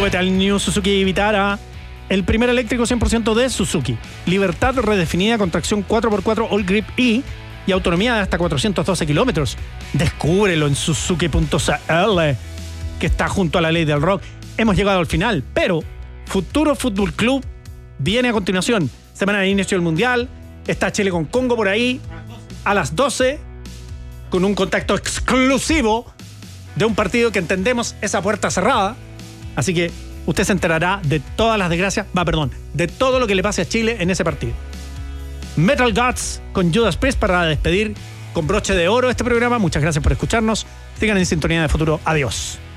Súbete al New Suzuki Vitara, el primer eléctrico 100% de Suzuki. Libertad redefinida con tracción 4x4 All Grip E y autonomía de hasta 412 kilómetros. Descúbrelo en Suzuki.cl, que está junto a la ley del rock. Hemos llegado al final, pero Futuro Fútbol Club viene a continuación. Semana de inicio del Mundial. Está Chile con Congo por ahí a las 12, con un contacto exclusivo de un partido que entendemos es a puerta cerrada. Así que usted se enterará de todas las desgracias, de todo lo que le pase a Chile en ese partido. Metal Gods con Judas Priest para despedir con broche de oro este programa. Muchas gracias por escucharnos. Sigan en sintonía de Futuro. Adiós.